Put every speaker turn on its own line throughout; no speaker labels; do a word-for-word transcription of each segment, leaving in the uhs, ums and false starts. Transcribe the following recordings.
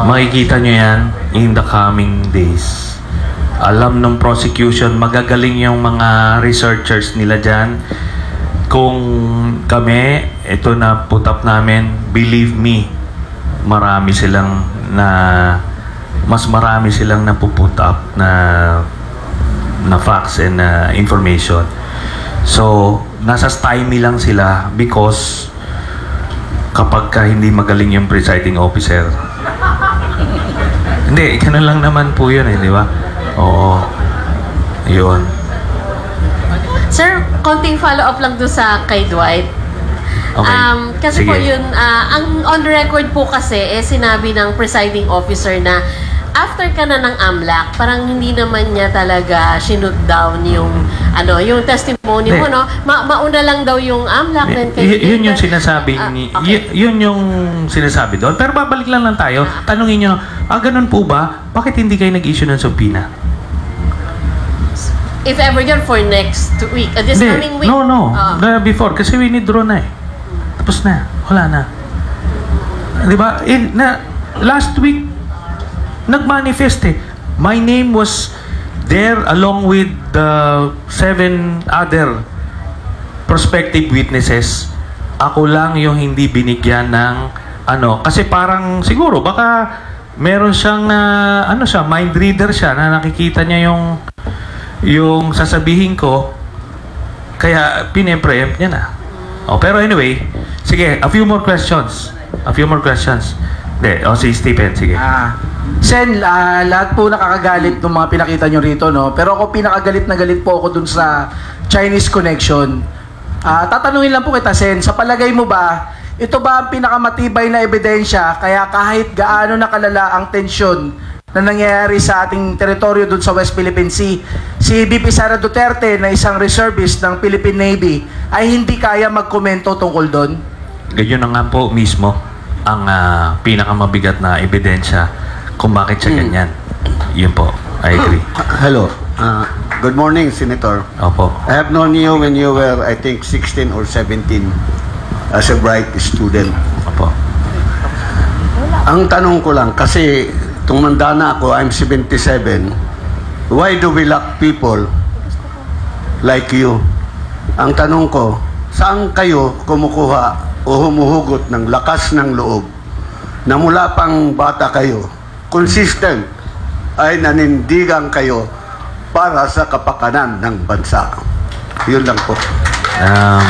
makikita nyo yan in the coming days. Alam ng prosecution, magagaling yung mga researchers nila dyan. Kung kami, ito na put up namin, believe me, marami silang na, mas marami silang napuput up na, na facts and uh, information. So, nasa stymie lang sila because kapag ka hindi magaling yung presiding officer. Hindi, ganun lang naman po yun eh, di ba? Oo. Yun.
Sir, konting follow-up lang doon sa kay Dwight.
Okay.
Um, kasi
Sige.
po yun, uh, ang on the record po kasi, eh, sinabi ng presiding officer na after ka na ng AMLAC, parang hindi naman niya talaga sinut down yung ano, yung testimony mo,
Hindi.
no? Ma mauna lang daw yung AMLAC. Then kay
Y- yun yung sinasabi
Ah,
ni,
okay.
y- yun yung sinasabi doon. Pero babalik lang lang tayo. Tanungin nyo, ah, ganun po ba? Bakit hindi kayo nag-issue ng subpoena?
If ever yun for next week, uh, this
Hindi.
coming week.
No, no.
Ah.
The before. Kasi we need draw na eh. Tapos na. Wala na. Di ba? In, na, last week, nag-manifest eh. My name was there along with the seven other prospective witnesses. Ako lang yung hindi binigyan ng ano. Kasi parang siguro baka meron siyang uh, ano siya, mind reader siya na nakikita niya yung yung sasabihin ko. Kaya pine-preempt niya na. Oh, pero anyway, sige, a few more questions. A few more questions. Hindi, o si Stephen, sige.
Ah, Sen, ah, lahat po nakakagalit ng mga pinakita nyo rito, no? Pero ako pinakagalit na galit po ako dun sa Chinese connection. Ah, tatanungin lang po kita, Sen, sa palagay mo ba, ito ba ang pinakamatibay na ebidensya kaya kahit gaano nakalala ang tensyon na nangyayari sa ating teritoryo dun sa West Philippine Sea, si V P Sara Duterte na isang reservist ng Philippine Navy ay hindi kaya magkomento tungkol doon?
Ganyan na nga po mismo ang ah, pinakamabigat na ebidensya kung bakit siya ganyan. Yun po. I agree.
Hello. Uh, good morning, Senator.
Opo.
I have known you when you were, I think, sixteen or seventeen as a bright student.
Opo.
Ang tanong ko lang, kasi tumanda na ako, I'm seventy-seven, why do we lack people like you? Ang tanong ko, saan kayo kumukuha o humuhugot ng lakas ng loob na mula pang bata kayo, consistent ay nanindigan kayo para sa kapakanan ng bansa? Yun lang po.
Um,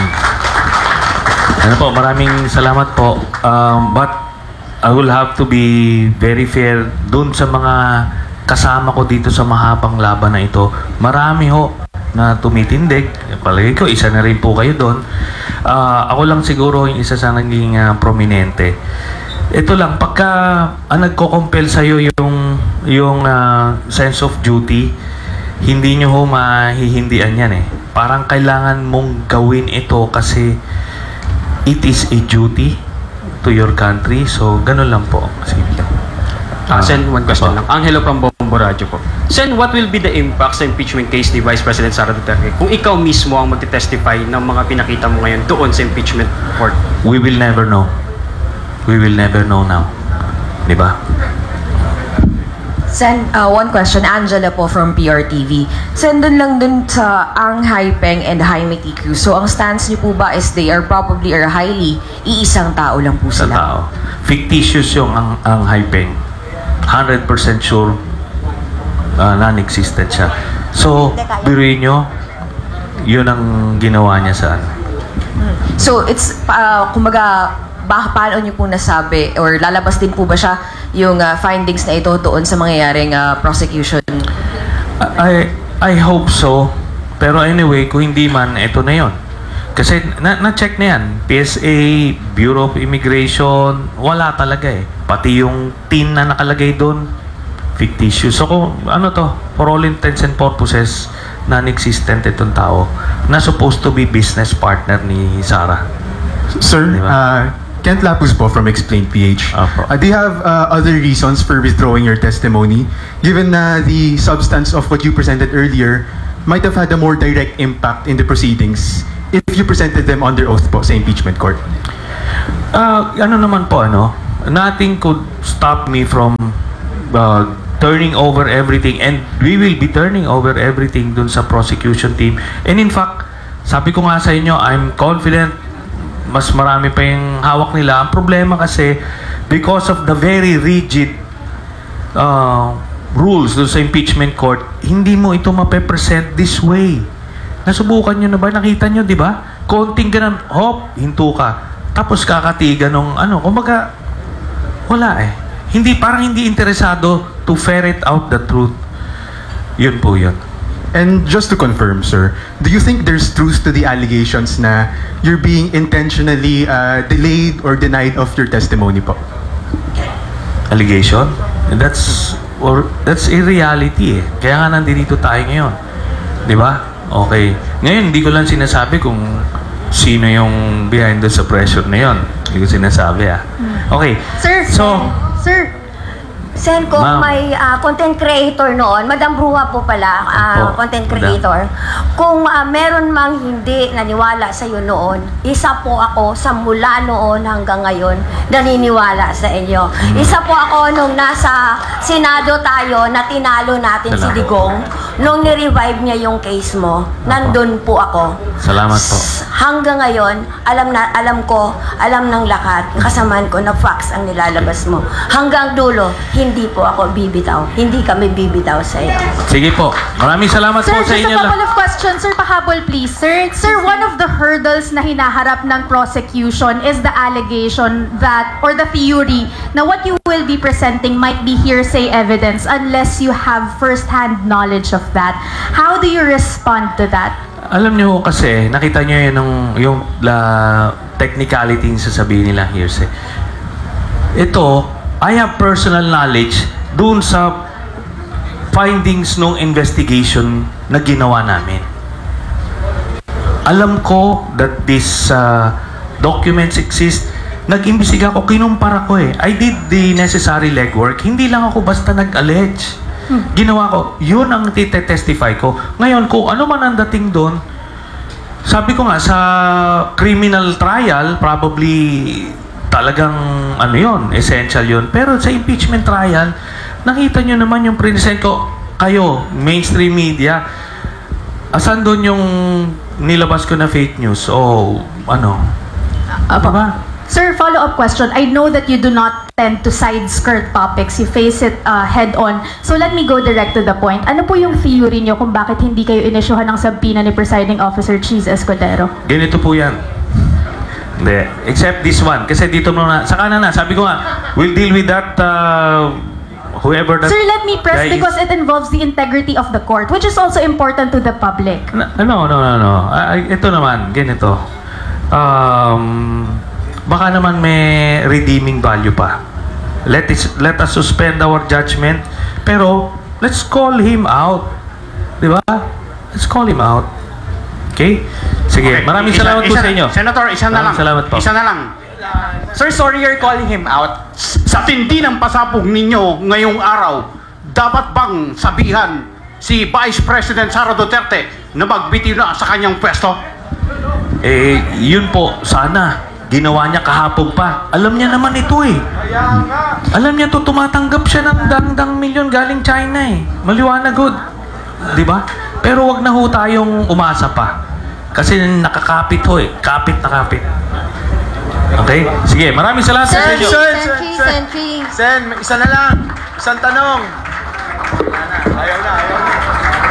ano po, maraming salamat po. Um, but I will have to be very fair dun sa mga kasama ko dito sa mahabang laban na ito. Marami ho na tumitindig. Palagi ko, isa na rin po kayo doon. Uh, ako lang siguro yung isa sa naging uh, prominente. Ito lang, pagka uh, nagko-compel sa'yo yung, yung uh, sense of duty, hindi nyo ho mahihindian yan eh. Parang kailangan mong gawin ito kasi it is a duty to your country. So, ganun lang po. Sige.
Uh, Sen, one question
Apo.
lang. Angelo from Bombo Radio po. Sen, what will be the impact sa impeachment case ni Vice President Sara Duterte kung ikaw mismo ang magte-testify ng mga pinakita mo ngayon doon sa impeachment court?
We will never know. We will never know now. Di ba?
Sen, uh, one question. Angela po from P R T V. Sen, dun lang dun sa Ang Haipeng and Jaime T. Cruz. So, ang stance niyo po ba is they are probably or highly iisang tao lang po
Sa
sila?
tao. Fictitious yung ang, ang Haipeng. one hundred percent sure uh, non-existent siya. So, biruin nyo, yun ang ginawa niya sa ano.
So, it's, uh, kumbaga, ba, paano niyo po nasabi or lalabas din po ba siya yung uh, findings na ito doon sa mangyayaring uh, prosecution?
I, I hope so. Pero anyway, kung hindi man, ito na yon. Kasi na- na-check na yan. P S A, Bureau of Immigration, wala talaga eh. Pati yung team na nakalagay doon, fictitious. So kung ano to, for all intents and purposes, non-existent itong tao na supposed to be business partner ni Sara.
Sir,
Di ba?
uh, Kent Lapus po from Explain P H.
Apo.
Uh, do you have uh, other reasons for withdrawing your testimony, given na the substance of what you presented earlier might have had a more direct impact in the proceedings if you presented them under oath po sa impeachment court?
Ah, ano naman po, ano? nothing could stop me from uh, turning over everything, and we will be turning over everything dun sa prosecution team. And in fact, sabi ko nga sa inyo, I'm confident mas marami pa yung hawak nila. Ang problema kasi, because of the very rigid uh, rules dun sa impeachment court, hindi mo ito mape-present this way. Nasubukan nyo na ba? Nakita nyo, di ba? Konting ganun, hop, hinto ka. Tapos kakatigan ng ano, kumbaga, wala eh. Hindi, parang hindi interesado to ferret out the truth. Yun po yun.
And just to confirm, sir, do you think there's truth to the allegations na you're being intentionally uh, delayed or denied of your testimony po?
Allegation? That's or that's a reality eh. Kaya nga nandito tayo ngayon. Di ba? Okay. Ngayon, hindi ko lang sinasabi kung sino yung behind the pressure na yon. Hindi ko sinasabi ah. Okay.
Sir,
So,
sir, Sen, kung
Ma'am.
may ah, content creator noon, Madam Bruja po pala, ah,
Opo,
content
Madam.
creator, kung ah, meron mang hindi naniwala sa iyo noon, isa po ako sa mula noon hanggang ngayon naniniwala sa inyo.
Mm.
Isa po ako nung nasa Senado tayo na tinalo natin si
Salamat.
Digong, nung ni-revive niya yung case mo, nandun po ako.
salamat po.
Hanggang ngayon, alam na alam ko, alam ng lahat, kasamaan ko na facts ang nilalabas mo. Hanggang dulo, hindi po ako bibitaw. Hindi kami bibitaw sa iyo.
Sige po. Maraming salamat
Sir,
po sa
just
inyo
a couple
lahat.
of questions. Sir, pahabol please. Sir, sir, one of the hurdles na hinaharap ng prosecution is the allegation that, or the theory, na what you will be presenting might be hearsay evidence unless you have first-hand knowledge of that. How do you respond to that?
Alam niyo kasi, nakita niyo yun yung, yung la, technicality yung sasabihin nila hearsay. Ito, I have personal knowledge dun sa findings ng investigation na ginawa namin. Alam ko that these uh, documents exist. Nag-imbestiga ako, kinumpara ko eh. I did the necessary legwork. Hindi lang ako basta nag-allege. Ginawa ko, yun ang tite-testify ko. Ngayon, kung ano man ang dating doon, sabi ko nga, sa criminal trial, probably talagang ano yun, essential yun. Pero sa impeachment trial, nakita nyo naman yung present ko, kayo, mainstream media, asan doon yung nilabas ko na fake news? O ano?
Apo.
Diba?
Sir, follow-up question. I know that you do not tend to side-skirt topics. You face it uh, head-on. So let me go direct to the point. Ano po yung theory nyo kung bakit hindi kayo inisyuhan ng subpoena ni Presiding Officer Cheese Escudero?
Ganito po yan. Hindi. Except this one. Kasi dito muna, sa kanan na, sabi ko nga, we'll deal with that, uh, whoever that
Sir, let me press
guy is.
because it involves the integrity of the court, which is also important to the public.
Na- No, no, no, no. Ay, ito naman, ganito. Um, baka naman may redeeming value pa. Let us, let us suspend our judgment, pero let's call him out. Di ba? Let's call him out. Okay? Sige, maraming
Isa-
salamat po
isa-
sa inyo.
Senator, isa na lang.
Maraming salamat po.
Isa na lang.
Sir, sorry you're calling him out.
Sa tindi ng pasabog ninyo ngayong araw, dapat bang sabihan si Vice President Sara Duterte na magbitiw na sa kanyang pwesto?
Eh, yun po, sana. Ginawa niya kahapon pa. Alam niya naman ito eh. Alam niya to, tumatanggap siya ng dang-dang milyon galing China eh. Maliwanag good. Di ba? Pero wag na ho tayong umasa pa. Kasi nakakapit ho eh. Kapit na kapit. Okay? Sige, maraming salamat sa inyo.
Sentry, Sentry.
Sen, isa na lang. Isang tanong.